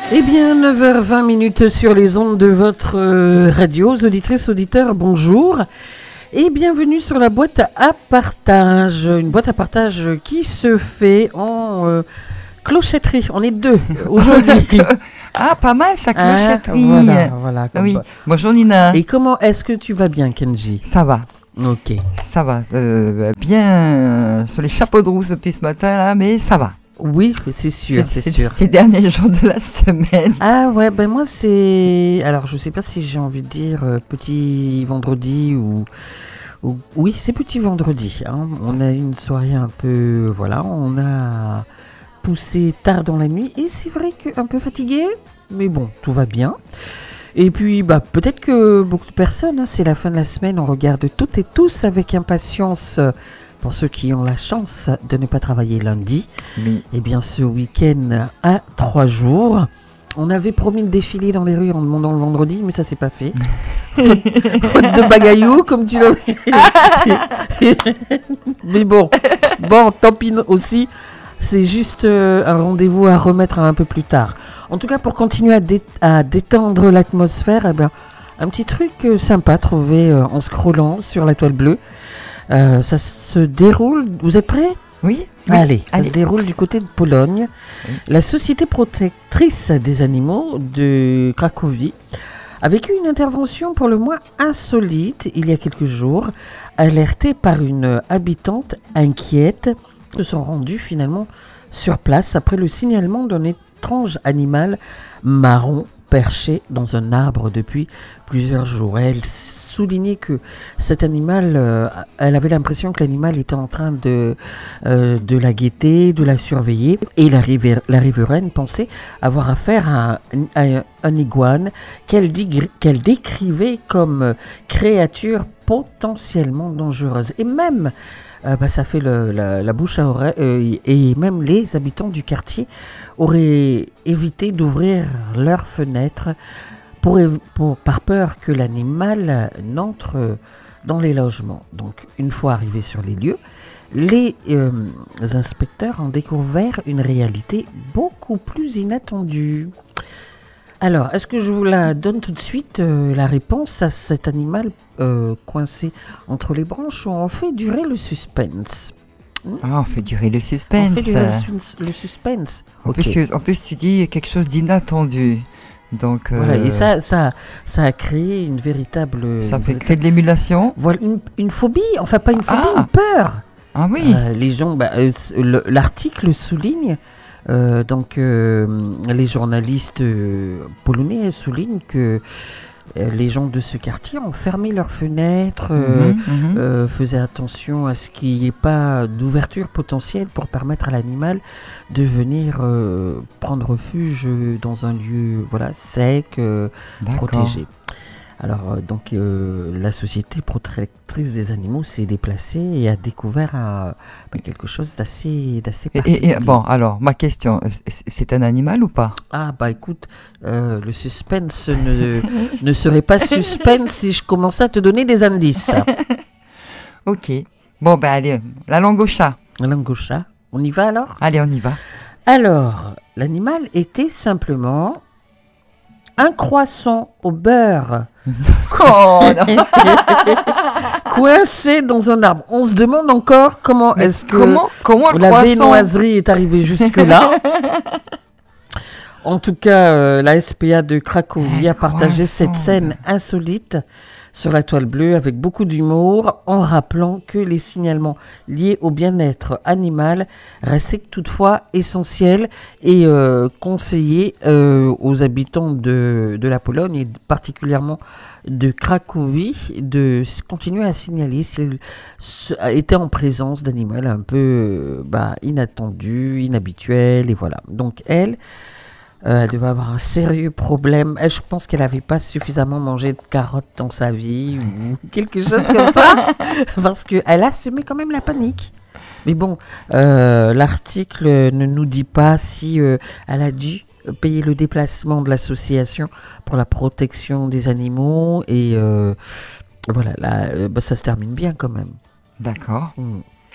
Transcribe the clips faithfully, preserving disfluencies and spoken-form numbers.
Eh bien, neuf heures vingt minutes sur les ondes de votre euh, radio. Auditrices, auditeurs, bonjour. Et bienvenue sur la boîte à partage. Une boîte à partage qui se fait en euh, clochetterie. On est deux aujourd'hui. Ah, pas mal ça, clochetterie. Ah, voilà, voilà. Oui. Bah. Bonjour Nina. Et comment est-ce que tu vas bien, Kenji? Ça va. Ok. Ça va. Euh, bien euh, sur les chapeaux de roue depuis ce matin là, mais ça va. Oui, c'est sûr, c'est, c'est sûr. Ces derniers jours de la semaine. Ah ouais, ben moi c'est... Alors je sais pas si j'ai envie de dire euh, petit vendredi ou... ou... Oui, c'est petit vendredi. Hein. On a eu une soirée un peu... Voilà, on a poussé tard dans la nuit et c'est vrai qu'un peu fatigué, mais bon, tout va bien. Et puis bah peut-être que beaucoup de personnes, hein, c'est la fin de la semaine, on regarde toutes et tous avec impatience... Pour ceux qui ont la chance de ne pas travailler lundi, oui. Eh bien ce week-end a trois jours. On avait promis de défiler dans les rues en demandant le vendredi, mais ça s'est pas fait. Faute, faute de bagaillou, comme tu l'avais. Mais bon, bon, tant pis aussi. C'est juste euh, un rendez-vous à remettre un peu plus tard. En tout cas, pour continuer à, dé- à détendre l'atmosphère, eh bien, un petit truc euh, sympa trouvé euh, en scrollant sur la toile bleue. Euh, ça se déroule, vous êtes prêts ? Oui. Allez, ça Allez. se déroule du côté de Pologne. Oui. La Société protectrice des animaux de Cracovie a vécu une intervention pour le moins insolite il y a quelques jours, alertée par une habitante inquiète. Se sont rendus finalement sur place après le signalement d'un étrange animal marron perché dans un arbre depuis plusieurs jours. Elle soulignait que cet animal, euh, elle avait l'impression que l'animal était en train de, euh, de la guetter, de la surveiller. Et la, river, la riveraine pensait avoir affaire à un, à un iguane qu'elle, digri, qu'elle décrivait comme créature potentiellement dangereuse. Et même, euh, bah, ça fait le, la, la bouche à oreille, euh, et même les habitants du quartier auraient évité d'ouvrir leurs fenêtres pour, pour, par peur que l'animal n'entre dans les logements. Donc, une fois arrivés sur les lieux, les euh, inspecteurs ont découvert une réalité beaucoup plus inattendue. Alors, est-ce que je vous la donne tout de suite, euh, la réponse à cet animal euh, coincé entre les branches, ou on fait durer le suspense? Ah, on fait durer le suspense. On fait durer le, le suspense. En, okay. plus, en plus, tu dis quelque chose d'inattendu. Donc, voilà, euh... et ça, ça, ça a créé une véritable... Ça fait véritable... créer de l'émulation. Voilà, une, une phobie, enfin pas une phobie, ah. une peur. Ah oui. Euh, les gens, bah, euh, le, l'article souligne, euh, donc euh, les journalistes euh, polonais soulignent que euh, les gens de ce quartier ont fermé leurs fenêtres, euh, mmh, mmh. Euh, faisaient attention à ce qu'il n'y ait pas d'ouverture potentielle pour permettre à l'animal de venir euh, prendre refuge dans un lieu voilà, sec, euh, protégé. Alors, euh, donc, euh, la Société protectrice des animaux s'est déplacée et a découvert euh, bah, quelque chose d'assez, d'assez particulier. Et, et, bon, alors, ma question, c'est un animal ou pas ? Ah, bah écoute, euh, le suspense ne, ne serait pas suspense si je commençais à te donner des indices. Ok. Bon, ben allez, la langue au chat. La langue au chat. On y va alors ? Allez, on y va. Alors, l'animal était simplement un croissant au beurre. Oh, non. Coincé dans un arbre. On se demande encore comment Mais est-ce que comment, comment la croissant... viennoiserie est arrivée jusque-là. En tout cas, euh, la S P A de Cracovie a partagé cette scène insolite sur la toile bleue avec beaucoup d'humour, en rappelant que les signalements liés au bien-être animal restaient toutefois essentiels et euh, conseillés euh, aux habitants de, de la Pologne et particulièrement de Cracovie de continuer à signaler s'ils étaient en présence d'animaux un peu bah, inattendus, inhabituels, et voilà. Donc elle... Euh, elle devait avoir un sérieux problème. Elle, je pense qu'elle n'avait pas suffisamment mangé de carottes dans sa vie ou quelque chose comme ça, parce qu'elle a semé quand même la panique. Mais bon, euh, l'article ne nous dit pas si euh, elle a dû payer le déplacement de l'association pour la protection des animaux et euh, voilà, là, euh, bah, ça se termine bien quand même. D'accord. Mmh.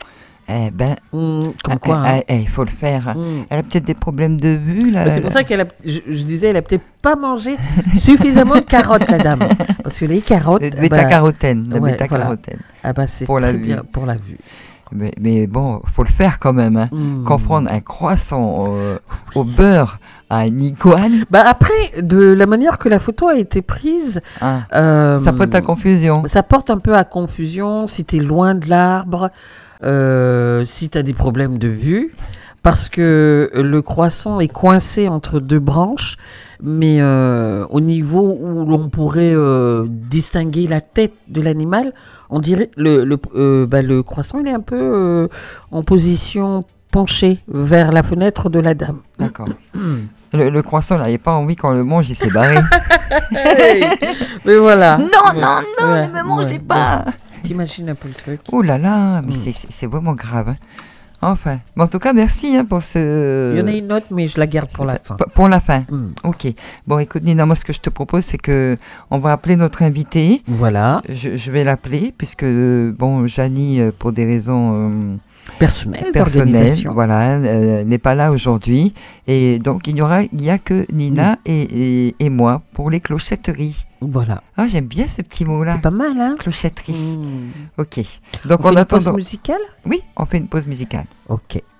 Eh ben, Mmh, comme ah, quoi. ah, hein. ah, il faut le faire. hein. Mmh. Elle a peut-être des problèmes de vue, là. Bah, c'est pour ça qu'elle a, je, je disais, elle a peut-être pas mangé suffisamment de carottes, la dame. Parce que les carottes, De bah, bêta-carotène, la ouais, bêta-carotène. ah bah, c'est pour la très vue. bien pour la vue. Mais, mais bon, faut le faire quand même. Hein. Mmh. Confondre un croissant euh, au beurre à une iguane, Bah après, de la manière que la photo a été prise, hein, euh, ça porte à confusion. ça porte un peu à confusion si tu es loin de l'arbre, euh, si tu as des problèmes de vue, parce que le croissant est coincé entre deux branches, mais euh, au niveau où l'on pourrait euh, distinguer la tête de l'animal, on dirait le, le, euh, bah, le croissant il est un peu euh, en position penchée vers la fenêtre de la dame. D'accord. Le, le croissant, là, il n'a pas envie qu'on le mange, il s'est barré. Hey, mais voilà. Non, Ouais. non, non, Ouais, ne me mangez ouais, pas. ouais. T'imagines un peu le truc. Oh là là, mais Mm. c'est- c'est c'est vraiment grave. hein. Enfin, mais en tout cas, merci hein, pour ce... Il y en a une autre, mais je la garde pour la fin. P- Pour la fin. Mm. Ok. Bon, écoute, Nina, moi, ce que je te propose, c'est que on va appeler notre invitée. Voilà, Je, je vais l'appeler, puisque, bon, Janie, euh, pour des raisons euh, personnel, personnelles, d'organisation. voilà, euh, n'est pas là aujourd'hui. Et donc, il n'y aura, il y a que Nina et, et, et moi pour les clochetteries. Voilà. Ah, j'aime bien ce petit mot-là. C'est pas mal, hein. Clochetterie. Mm. Ok. Donc, On en fait une pause attendant... musicale. Oui, on fait une pause musicale. Ok.